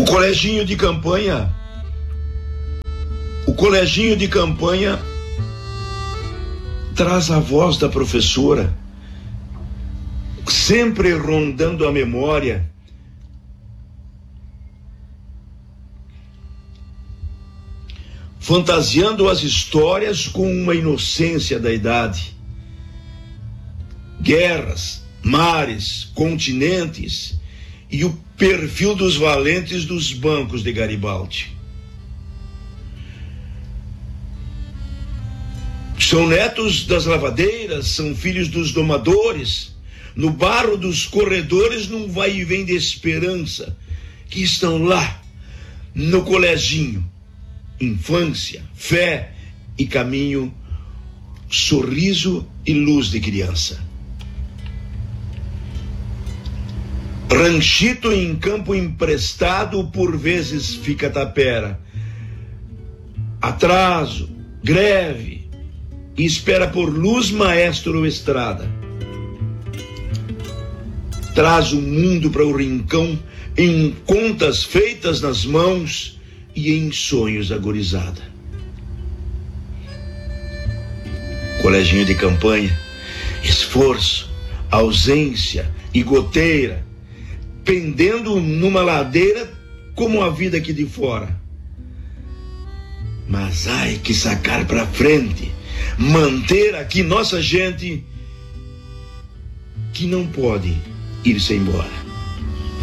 coleginho de campanha, o coleginho de campanha traz a voz da professora, sempre rondando a memória, fantasiando as histórias com uma inocência da idade. Guerras, mares, continentes e o perfil dos valentes dos bancos de Garibaldi. São netos das lavadeiras, são filhos dos domadores, no barro dos corredores, num vai e vem de esperança, que estão lá, no coleginho. Infância, fé e caminho, sorriso e luz de criança. Ranchito em campo emprestado, por vezes fica tapera. Atraso, greve, e espera por luz, maestro ou estrada. Traz o mundo para o rincão, em contas feitas nas mãos e em sonhos agorizada. Coleginho de campanha, esforço, ausência e goteira, pendendo numa ladeira como a vida aqui de fora. Mas ai que sacar pra frente, manter aqui nossa gente que não pode ir-se embora.